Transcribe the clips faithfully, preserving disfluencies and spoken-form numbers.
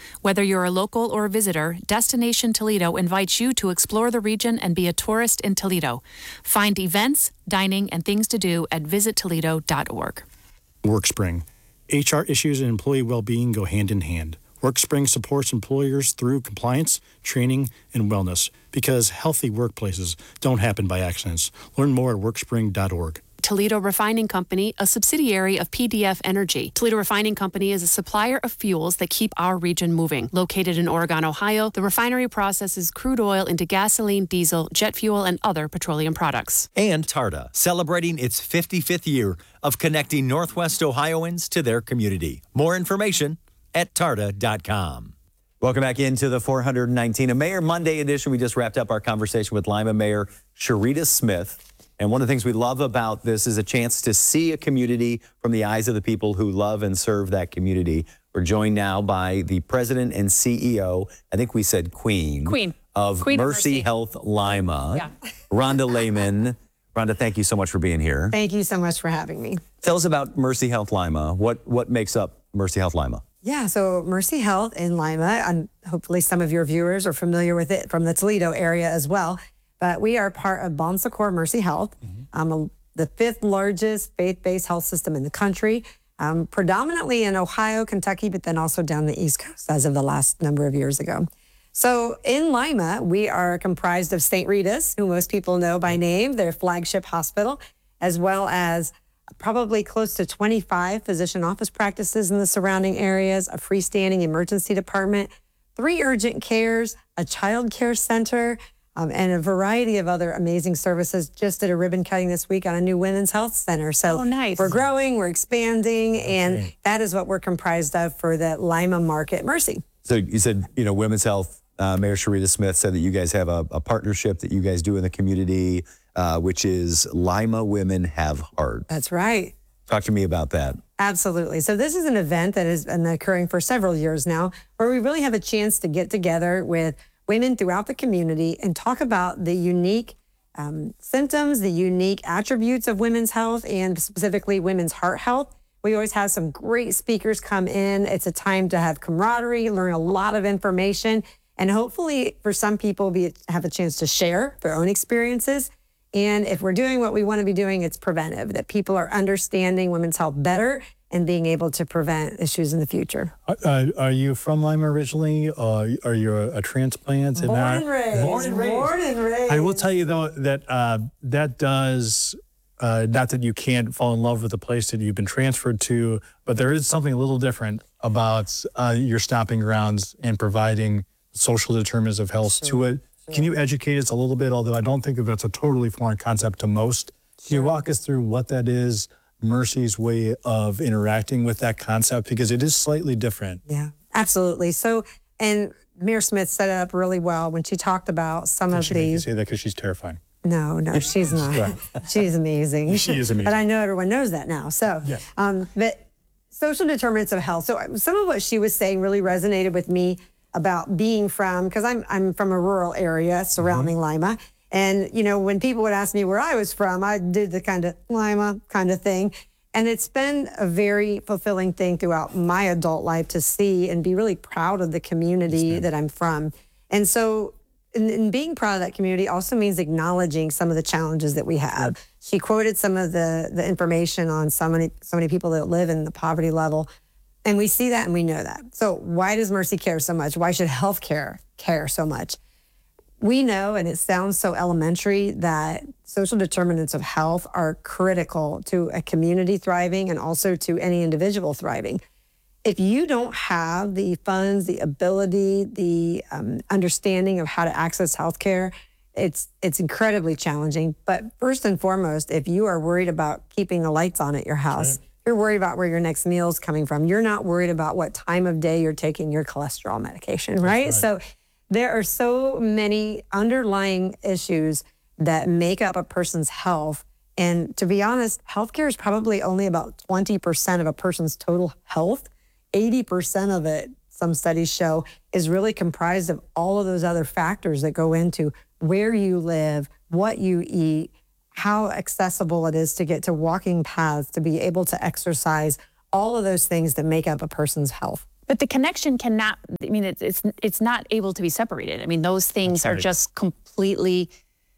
Whether you're a local or a visitor, Destination Toledo invites you to explore the region and be a tourist in Toledo. Find events, dining, and things to do at visit toledo dot org. WorkSpring. H R issues and employee well-being go hand in hand. WorkSpring supports employers through compliance, training, and wellness because healthy workplaces don't happen by accidents. Learn more at work spring dot org. Toledo Refining Company, a subsidiary of P D F Energy. Toledo Refining Company is a supplier of fuels that keep our region moving. Located in Oregon, Ohio, the refinery processes crude oil into gasoline, diesel, jet fuel, and other petroleum products. And Tarda, celebrating its fifty-fifth year of connecting Northwest Ohioans to their community. More information at tarda dot com. Welcome back into the four hundred nineteen. A Mayor Monday edition. We just wrapped up our conversation with Lima Mayor Sharita Smith. And one of the things we love about this is a chance to see a community from the eyes of the people who love and serve that community. We're joined now by the president and C E O, I think we said Queen. Queen. Of Queen of Mercy, Mercy Health Lima. Yeah. Rhonda Lehman. Rhonda, thank you so much for being here. Thank you so much for having me. Tell us about Mercy Health Lima. What, what makes up Mercy Health Lima? Yeah, so Mercy Health in Lima, and hopefully some of your viewers are familiar with it from the Toledo area as well. But we are part of Bon Secours Mercy Health, mm-hmm. um, a, the fifth largest faith-based health system in the country, um, predominantly in Ohio, Kentucky, but then also down the East Coast as of the last number of years ago. So in Lima, we are comprised of Saint Rita's, who most people know by name, their flagship hospital, as well as probably close to twenty-five physician office practices in the surrounding areas, a freestanding emergency department, three urgent cares, a child care center, Um, and a variety of other amazing services. Just did a ribbon cutting this week on a new women's health center. So oh, nice. We're growing, we're expanding, and okay. that is what we're comprised of for the Lima Market Mercy. So you said, you know, women's health, uh, Mayor Sharita Smith said that you guys have a, a partnership that you guys do in the community, uh, which is Lima Women Have Heart. That's right. Talk to me about that. Absolutely. So this is an event that has been occurring for several years now, where we really have a chance to get together with women throughout the community and talk about the unique um, symptoms, the unique attributes of women's health, and specifically women's heart health. We always have some great speakers come in. It's a time to have camaraderie, learn a lot of information, and hopefully for some people be have a chance to share their own experiences. And if we're doing what we want to be doing, it's preventive, that people are understanding women's health better and being able to prevent issues in the future. Uh, are you from Lima originally? Uh, are you a, a transplant? Born and raised. Born and raised. Born and raised. I will tell you, though, that uh, that does, uh, not that you can't fall in love with the place that you've been transferred to, but there is something a little different about uh, your stomping grounds and providing social determinants of health sure. to it. Sure. Can you educate us a little bit, although I don't think that that's a totally foreign concept to most? Can sure. you walk us through what that is, Mercy's way of interacting with that concept, because it is slightly different. Yeah, absolutely. So, and Mayor Smith set it up really well when she talked about some of she the. You say that because she's terrifying. No, no, she's not. Right. She's amazing. She is amazing. But I know everyone knows that now. So, yeah. um, but social determinants of health. So some of what she was saying really resonated with me about being from, because I'm I'm from a rural area surrounding mm-hmm. Lima. And, you know, when people would ask me where I was from, I did the kind of Lima kind of thing. And it's been a very fulfilling thing throughout my adult life to see and be really proud of the community that I'm from. And so in, in being proud of that community also means acknowledging some of the challenges that we have. Yep. She quoted some of the, the information on so many, so many people that live in the poverty level. And we see that and we know that. So why does Mercy care so much? Why should healthcare care so much? We know, and it sounds so elementary, that social determinants of health are critical to a community thriving and also to any individual thriving. If you don't have the funds, the ability, the um, understanding of how to access healthcare, it's it's incredibly challenging. But first and foremost, if you are worried about keeping the lights on at your house, right. you're worried about where your next meal is coming from. You're not worried about what time of day you're taking your cholesterol medication, right? right. So there are so many underlying issues that make up a person's health. And to be honest, healthcare is probably only about twenty percent of a person's total health. eighty percent of it, some studies show, is really comprised of all of those other factors that go into where you live, what you eat, how accessible it is to get to walking paths, to be able to exercise, all of those things that make up a person's health. But the connection cannot, I mean, it's it's, it's not able to be separated. I mean, those things That's are right. just completely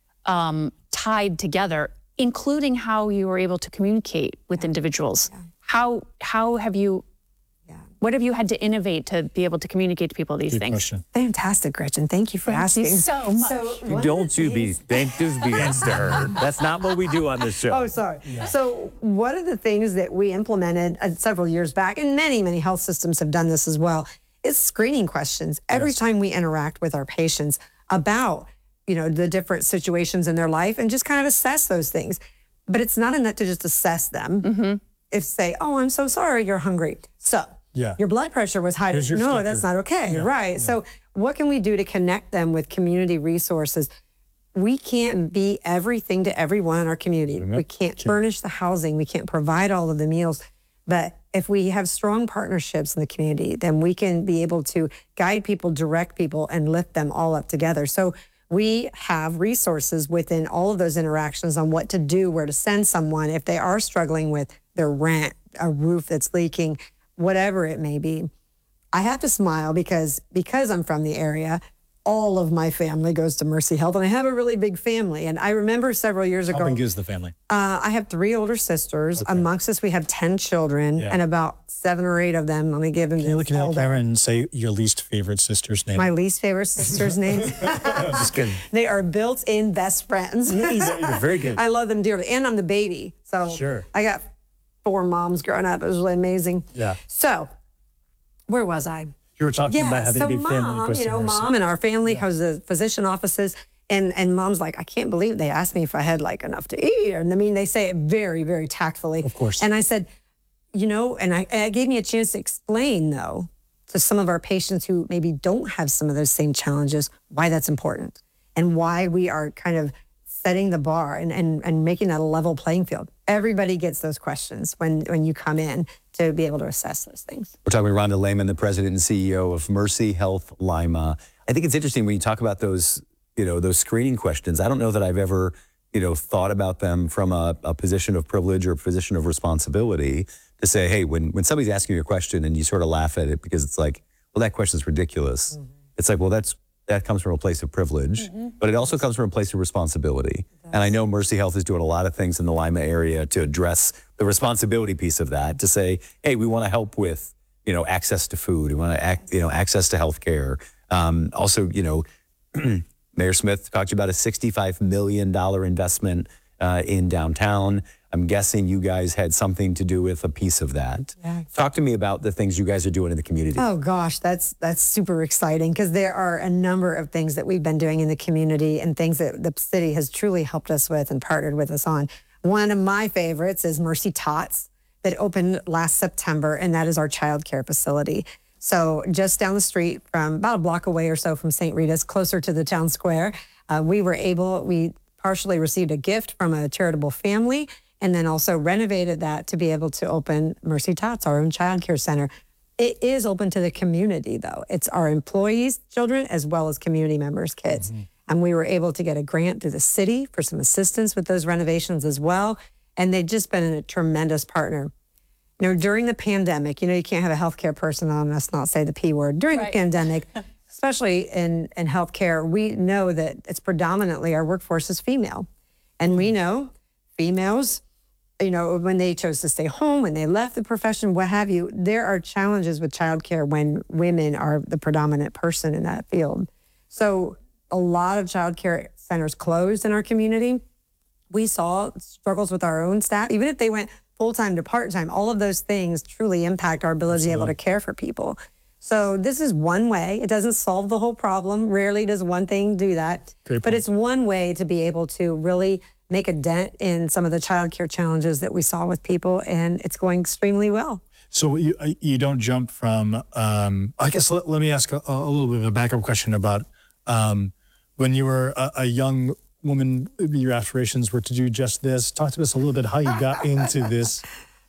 um, tied together, including how you were able to communicate with individuals. Yeah. How how have you, Yeah. what have you had to innovate to be able to communicate to people these Good things? question. Fantastic, Gretchen. Thank you for Thank asking. you so much. one of Don't the you be things- thank you be to her. That's not what we do on this show. Oh, sorry. So one of the things that we implemented uh, several years back, and many, many health systems have done this as well, is screening questions. Every time we interact with our patients about, you know, the different situations in their life and just kind of assess those things. But it's not enough to just assess them. Mm-hmm. If say, oh, I'm so sorry, you're hungry. So Yeah. your blood pressure was high. Here's your No, sticker. that's not okay. Yeah. Right. So what can we do to connect them with community resources? We can't be everything to everyone in our community. We can't furnish the housing. We can't provide all of the meals. But if we have strong partnerships in the community, then we can be able to guide people, direct people, and lift them all up together. So we have resources within all of those interactions on what to do, where to send someone if they are struggling with their rent, a roof that's leaking, whatever it may be. I have to smile because because I'm from the area, all of my family goes to Mercy Health, and I have a really big family. And I remember several years How ago, big is the family? uh, I have three older sisters. Amongst us, we have ten children, Yeah. and about seven or eight of them, let me give them Can you look at elder. camera and say your least favorite sister's name? My least favorite sister's name. Just kidding. They are built-in best friends. Very good. I love them dearly, and I'm the baby, so Sure. I got four moms growing up. It was really amazing. Yeah. So, where was I? You were talking about Yeah, having so a big family. mom, Kristen you know, Harrison. mom and our family has the physician offices, and and mom's like, I can't believe they asked me if I had like enough to eat, and I mean, they say it very, very tactfully. Of course. And I said, you know, and I, it gave me a chance to explain though to some of our patients who maybe don't have some of those same challenges why that's important and why we are kind of setting the bar and, and, and making that a level playing field. Everybody gets those questions when, when you come in to be able to assess those things. We're talking with Rhonda Lehman, the president and C E O of Mercy Health Lima. I think it's interesting when you talk about those, you know, those screening questions. I don't know that I've ever, you know, thought about them from a, a position of privilege or a position of responsibility to say, hey, when, when somebody's asking you a question and you sort of laugh at it because it's like, well, that question's ridiculous. Mm-hmm. It's like, well, that's that comes from a place of privilege, mm-hmm. but it also comes from a place of responsibility. And I know Mercy Health is doing a lot of things in the Lima area to address the responsibility piece of that, to say, hey, we want to help with, you know, access to food. We want to, act, you know, access to healthcare. Um, also, you know, Mayor Smith talked about a sixty-five million dollars investment uh, in downtown. I'm guessing you guys had something to do with a piece of that. Yeah. Talk to me about the things you guys are doing in the community. Oh gosh, that's that's super exciting because there are a number of things that we've been doing in the community and things that the city has truly helped us with and partnered with us on. One of my favorites is Mercy Tots that opened last September, and that is our child care facility. So just down the street from about a block away or so from Saint Rita's, closer to the town square, uh, we were able, we partially received a gift from a charitable family and then also renovated that to be able to open Mercy Tots, our own child care center. It is open to the community, though. It's our employees' children as well as community members' kids. Mm-hmm. And we were able to get a grant through the city for some assistance with those renovations as well. And they've just been a tremendous partner. You know, during the pandemic, you know, you can't have a healthcare person on us not say the P word. During Right. the pandemic, especially in, in healthcare, we know that it's predominantly our workforce is female. And we know females, you know, when they chose to stay home, when they left the profession, what have you, there are challenges with childcare when women are the predominant person in that field. So a lot of childcare centers closed in our community. We saw struggles with our own staff, even if they went full-time to part-time. All of those things truly impact our ability to be able to care for people. So this is one way. It doesn't solve the whole problem. Rarely does one thing do that. Great But point. it's one way to be able to really make a dent in some of the childcare challenges that we saw with people, and it's going extremely well. So you you don't jump from. Um, I guess let, let me ask a, a little bit of a backup question about um, when you were a, a young woman. Your aspirations were to do just this. Talk to us a little bit how you got into this.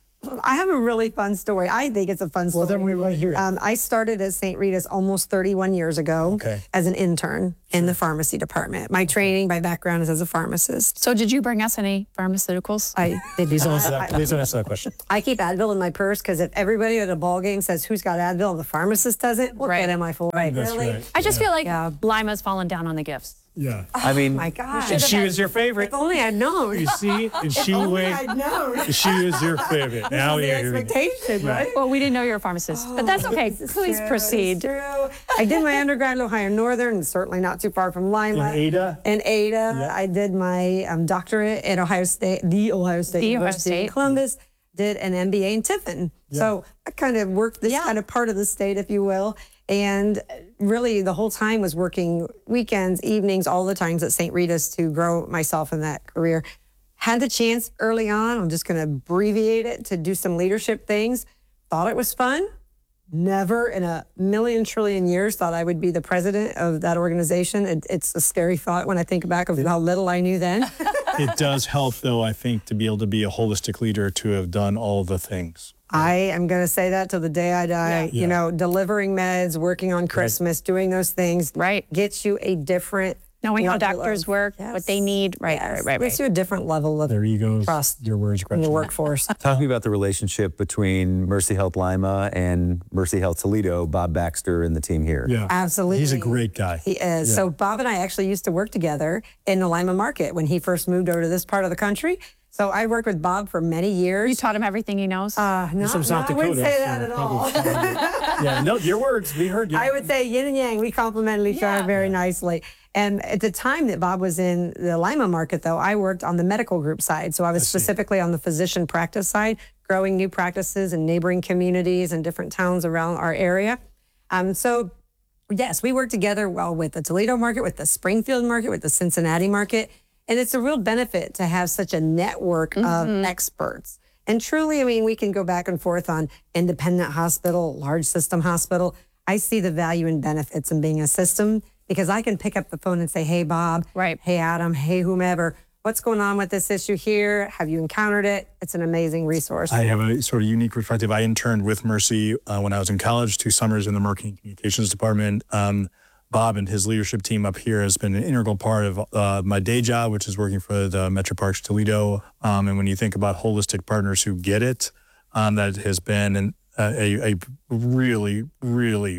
I have a really fun story. I think it's a fun story. Well, then we want to hear it. Um, I started at Saint Rita's almost thirty-one years ago Okay. as an intern. in the pharmacy department. My training, my background is as a pharmacist. So did you bring us any pharmaceuticals? I did. Please don't answer that, please don't answer that question. I keep Advil in my purse because if everybody at a ball game says who's got Advil and the pharmacist doesn't, what Right. good am I for? That's really? right. I just feel like Yeah. Lima's fallen down on the gifts. Yeah. I mean, My God. And she was your favorite. If only I'd known. You see, and she Only went. I'd known. She was your favorite. Now the you're hearing. expectation, right? Well, we didn't know you were a pharmacist, but that's okay. Please True, proceed. it's true. I did my undergrad at Ohio Northern, certainly not too far from Lima. In Ada? In Ada. Yeah. I did my um, doctorate at Ohio State, the Ohio State The Ohio University in State. Columbus. Did an M B A in Tiffin. So I kind of worked this Yeah. kind of part of the state, if you will. And really the whole time was working weekends, evenings, all the times at Saint Rita's to grow myself in that career. Had the chance early on, I'm just going to abbreviate it, to do some leadership things. Thought it was fun. Never in a million trillion years thought I would be the president of that organization. It, it's a scary thought when I think back of how little I knew then. It does help, though, I think, to be able to be a holistic leader, to have done all the things. I am going to say that till the day I die. Yeah. You know, delivering meds, working on Christmas, doing those things, Right. gets you a different Knowing how level doctors of- work, what they need. Right, Yes. right, right, Gets right. you a different level of There you go. trust Your words, in Gretchen. the workforce. talk to me about the relationship between Mercy Health Lima and Mercy Health Toledo, Bob Baxter and the team here. Yeah. Absolutely. He's a great guy. He is. Yeah. So Bob and I actually used to work together in the Lima market when he first moved over to this part of the country. So I worked with Bob for many years. You taught him everything he knows? Uh, no, He's from no, South I wouldn't Dakota, say so that at all. probably- Yeah, no, your words. We heard you. I would say yin and yang. We complemented each other very nicely. And at the time that Bob was in the Lima market, though, I worked on the medical group side. So I was specifically on the physician practice side, growing new practices in neighboring communities and different towns around our area. Um, so, yes, we worked together well with the Toledo market, with the Springfield market, with the Cincinnati market. And it's a real benefit to have such a network of experts. And truly, I mean, we can go back and forth on independent hospital, large system hospital. I see the value and benefits in being a system because I can pick up the phone and say, hey, Bob, Right. hey, Adam, hey, whomever, what's going on with this issue here? Have you encountered it? It's an amazing resource. I have a sort of unique perspective. I interned with Mercy uh, when I was in college, two summers in the marketing communications department. Um, Bob and his leadership team up here has been an integral part of uh, my day job, which is working for the Metro Parks Toledo. Um, and when you think about holistic partners who get it, um, that has been an, a, a really, really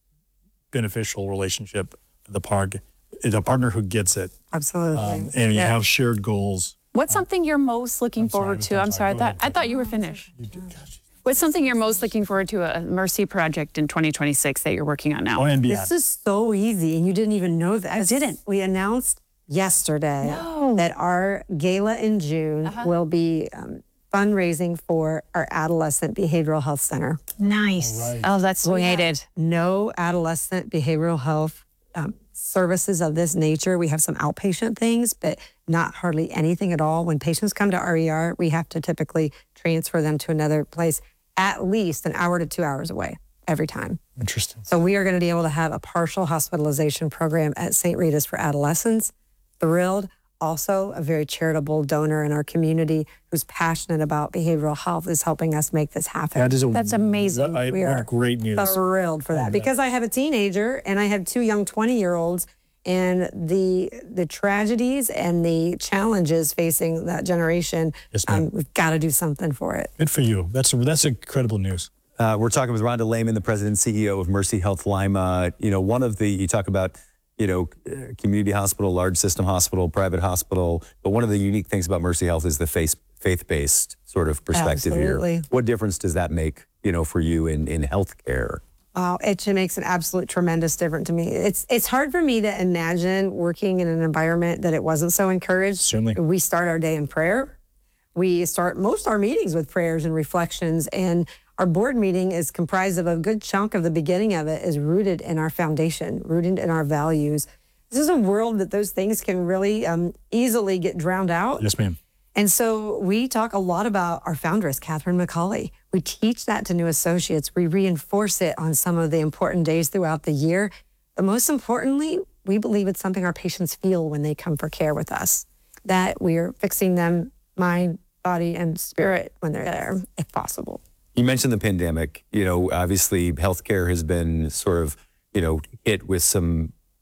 beneficial relationship. The park, it's a partner who gets it, Absolutely. um, and you have shared goals. What's something you're most looking forward sorry, to? I'm I'm sorry, I sorry. Go thought ahead. I thought you were finished. What's something you're most looking forward to a Mercy project in twenty twenty-six that you're working on now? Oh, and beyond. This is so easy, and you didn't even know that. I didn't. We announced yesterday that our gala in June will be um, fundraising for our Adolescent Behavioral Health Center. Nice. Oh, that's sweet. No adolescent behavioral health um, services of this nature. We have some outpatient things, but not hardly anything at all. When patients come to R E R, we have to typically transfer them to another place at least an hour to two hours away every time. Interesting. So we are going to be able to have a partial hospitalization program at Saint Rita's for adolescents. Thrilled. Also, a very charitable donor in our community who's passionate about behavioral health is helping us make this happen. That is a, That's amazing. I, We are great news. Thrilled for that because I have a teenager and I have two young twenty-year-olds, and the the tragedies and the challenges facing that generation, Yes, ma'am. um, we've got to do something for it. Good for you. That's that's incredible news. Uh, we're talking with Rhonda Lehman, the president and C E O of Mercy Health Lima. You know, one of the, you talk about, you know, uh, community hospital, large system hospital, private hospital, but one of the unique things about Mercy Health is the faith, faith-based sort of perspective Absolutely. here. What difference does that make, you know, for you in, in healthcare? Wow, it just makes an absolute tremendous difference to me. It's it's hard for me to imagine working in an environment that it wasn't so encouraged. Certainly. We start our day in prayer. We start most of our meetings with prayers and reflections, and our board meeting is comprised of a good chunk of the beginning of it is rooted in our foundation, rooted in our values. This is a world that those things can really um, easily get drowned out. Yes, ma'am. And so we talk a lot about our foundress, Catherine McCauley. We teach that to new associates. We reinforce it on some of the important days throughout the year. But most importantly, we believe it's something our patients feel when they come for care with us, that we're fixing them mind, body, and spirit when they're there, if possible. You mentioned the pandemic. You know, obviously healthcare has been sort of, you know, hit with some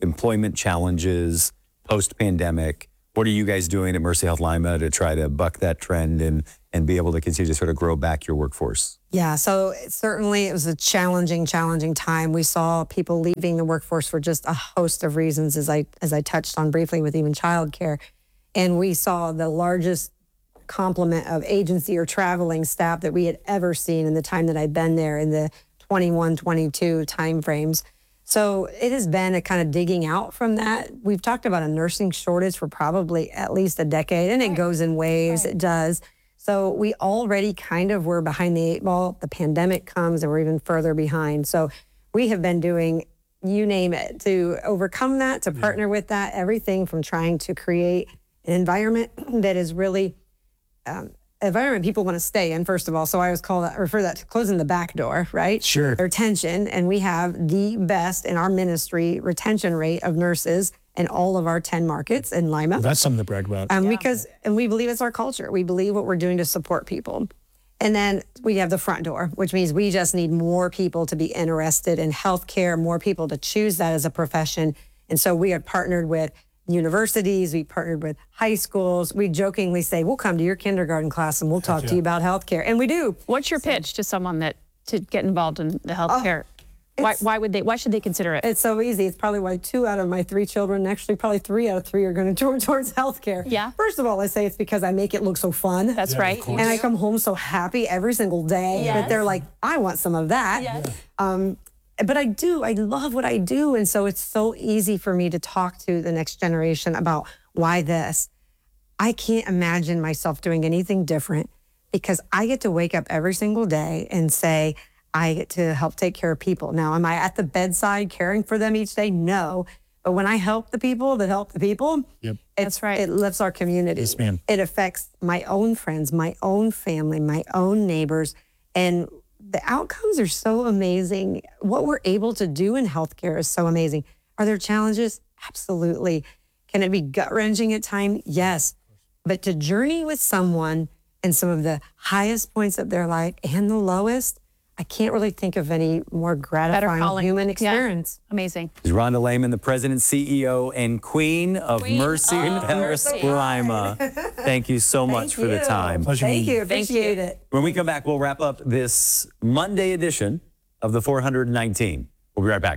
employment challenges post-pandemic. What are you guys doing at Mercy Health Lima to try to buck that trend and, and be able to continue to sort of grow back your workforce? Yeah, so it- certainly it was a challenging, challenging time. We saw people leaving the workforce for just a host of reasons, as I as I touched on briefly with even childcare. And we saw the largest complement of agency or traveling staff that we had ever seen in the time that I've been there in the twenty-one, twenty-two timeframes. So it has been a kind of digging out from that. We've talked about a nursing shortage for probably at least a decade, and it goes in waves, it does. So we already kind of were behind the eight ball. The pandemic comes and we're even further behind. So we have been doing, you name it, to overcome that, to partner with that, everything from trying to create an environment that is really um, environment people want to stay in, first of all. So I always call that, refer that to closing the back door, right? Sure. Retention. And we have the best in our ministry retention rate of nurses in all of our ten markets in Lima. Well, that's something to brag about. Um, Because, and we believe it's our culture. We believe what we're doing to support people. And then we have the front door, which means we just need more people to be interested in healthcare, more people to choose that as a profession. And so we have partnered with universities, we partnered with high schools. We jokingly say, we'll come to your kindergarten class and we'll talk yeah. to you about healthcare. And we do. What's your pitch to someone that to get involved in the healthcare? why, it's- why would they? Why should they consider it? It's so easy. It's probably why two out of my three children, actually probably three out of three, are going to turn towards healthcare. Yeah. First of all, I say it's because I make it look so fun. That's Yeah, of right. course. And I come home so happy every single day that they're like, I want some of that. Yes. Um, but I do, I love what I do. And so it's so easy for me to talk to the next generation about why this. I can't imagine myself doing anything different because I get to wake up every single day and say, I get to help take care of people. Now, am I at the bedside caring for them each day? No. But when I help the people that help the people, Yep. it's, That's right. it lifts our community. Yes, ma'am. It affects my own friends, my own family, my own neighbors. And the outcomes are so amazing. What we're able to do in healthcare is so amazing. Are there challenges? Absolutely. Can it be gut-wrenching at times? Yes. But to journey with someone in some of the highest points of their life and the lowest, I can't really think of any more gratifying calling. human Yeah. experience. Amazing. Is Rhonda Lehman, the president, C E O, and Queen of Queen Mercy of Health Mercy. Lima. Thank you so much for the you. time. Pleasure Thank meeting you. Thank you. Appreciate it. When we come back, we'll wrap up this Monday edition of the four hundred nineteen. We'll be right back.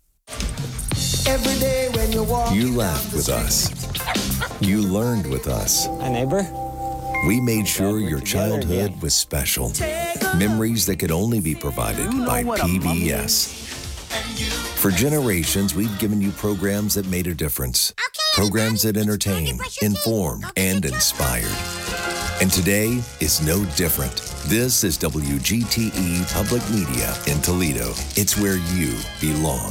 Every day when you walk. You laughed with us. You learned with us. Hi, neighbor. We made sure your childhood was special. Memories that could only be provided by P B S. For generations, we've given you programs that made a difference. Programs that entertained, informed, and inspired. And today is no different. This is W G T E Public Media in Toledo. It's where you belong.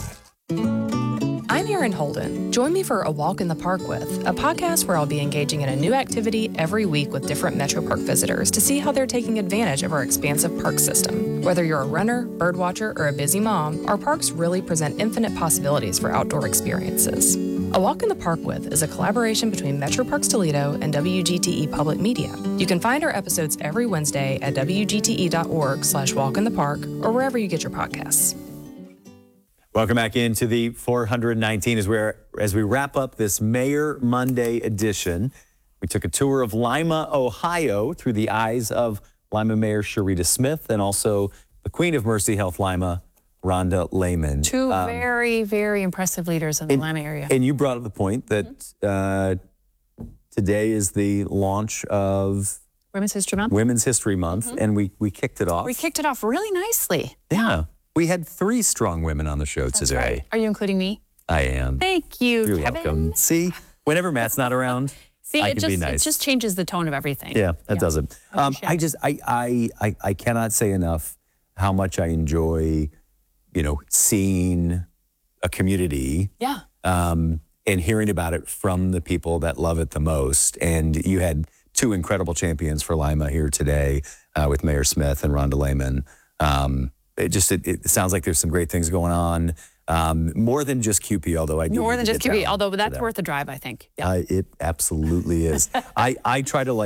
I'm Erin Holden. Join me for A Walk in the Park With, a podcast where I'll be engaging in a new activity every week with different Metro Park visitors to see how they're taking advantage of our expansive park system. Whether you're a runner, birdwatcher, or a busy mom, our parks really present infinite possibilities for outdoor experiences. A Walk in the Park With is a collaboration between Metro Parks Toledo and W G T E Public Media. You can find our episodes every Wednesday at W G T E dot org slash walk in the park or wherever you get your podcasts. Welcome back into the four hundred nineteen as, we're, as we wrap up this Mayor Monday edition. We took a tour of Lima, Ohio through the eyes of Lima Mayor Sharita Smith and also the Queen of Mercy Health Lima, Rhonda Lehman. Two Um, very, very impressive leaders in the Lima area. And you brought up the point that uh, today is the launch of Women's History Month. Women's History Month, and we, we kicked it off. We kicked it off really nicely. Yeah. We had three strong women on the show today. Right. Are you including me? I am. Thank you, You're Kevin. welcome. See, whenever Matt's not around, See, I it can just be nice. it just changes the tone of everything. Yeah, that does it. Um, appreciate I it. just, I, I, I, I cannot say enough how much I enjoy, you know, seeing a community Yeah. um, and hearing about it from the people that love it the most. And you had two incredible champions for Lima here today uh, with Mayor Smith and Rhonda Lehman. Um, it just, it, it sounds like there's some great things going on. Um, more than just Q P, although I do More need than to just get Q B, down although to that's that. worth a drive, I think. Yeah. Uh, it absolutely is. I, I try to like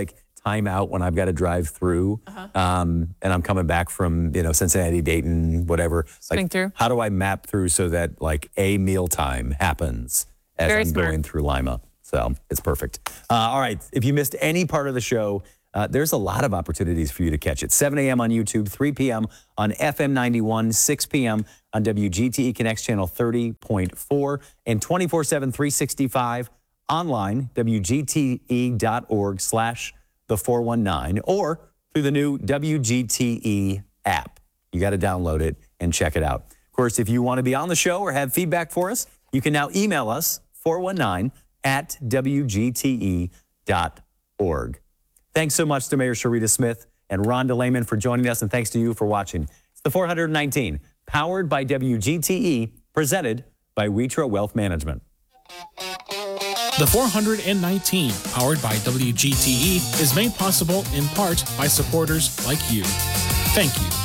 time out when I've got to drive through, uh-huh. um, and I'm coming back from, you know, Cincinnati, Dayton, whatever. Swing like, through. How do I map through so that like a mealtime happens as Very I'm smart. going through Lima? So it's perfect. Uh, all right. If you missed any part of the show, uh, there's a lot of opportunities for you to catch it. seven a.m. on YouTube, three p.m. on F M ninety-one, six p.m. on W G T E Connects channel thirty point four, and twenty-four seven, three sixty-five online, W G T E dot org slash the four one nine, or through the new W G T E app. You got to download it and check it out. Of course, if you want to be on the show or have feedback for us, you can now email us four one nine at W G T E dot org. Thanks so much to Mayor Sharita Smith and Rhonda Lehman for joining us, and thanks to you for watching. It's the four hundred nineteen, powered by W G T E, presented by Wheatro Wealth Management. The four hundred nineteen, powered by W G T E, is made possible in part by supporters like you. Thank you.